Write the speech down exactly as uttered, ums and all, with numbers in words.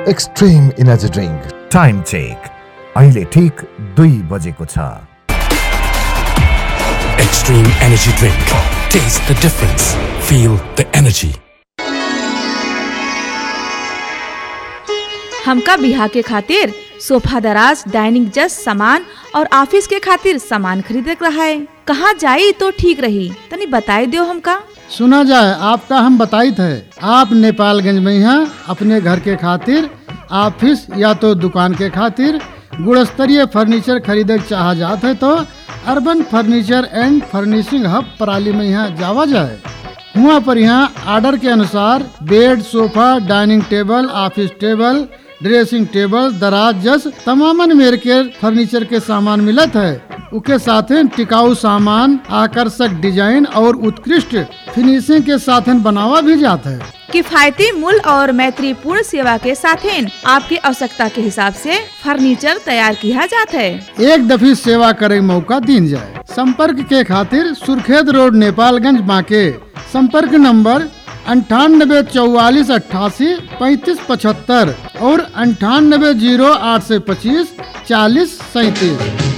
Extreme energy drink. Time check अहिले ठीक दुई बजेको छ। Extreme energy drink. Taste the difference. Feel the energy. हमका बिहा के खातिर सोफा दराज डाइनिंग जस्ट सामान और ऑफिस के खातिर सामान खरीदे रहा है। कहाँ जाई तो ठीक रही, तनी बताई दियो हमका। सुना जाए आपका हम बताई थे। आप नेपालगंज में यहाँ अपने घर के खातिर, ऑफिस या तो दुकान के खातिर गुणस्तरीय फर्नीचर खरीदे चाह जाते है तो अर्बन फर्नीचर एंड फर्निशिंग हब पराली में यहाँ जावा जाए। हुआ पर यहाँ ऑर्डर के अनुसार bed, sofa, dining table, office table, dressing table, दराज जस तमामन मेर के फर्नीचर के सामान मिलत है। उसके साथ टिकाऊ सामान, आकर्षक डिजाइन और उत्कृष्ट फिनिशिंग के साथ बनावा भी जाता है। किफायती मूल्य और मैत्रीपूर्ण सेवा के साथ आपकी आवश्यकता के हिसाब से फर्नीचर तैयार किया जाता है। एक दफी सेवा करे मौका दीन जाए। संपर्क के खातिर सुर्खेत रोड नेपालगंज बांके। संपर्क नंबर अंठानबे चौवालीस अट्ठासी पैंतीस पचहत्तर और अंठानबे जीरो आठ सौ पच्चीस चालीस सैंतीस।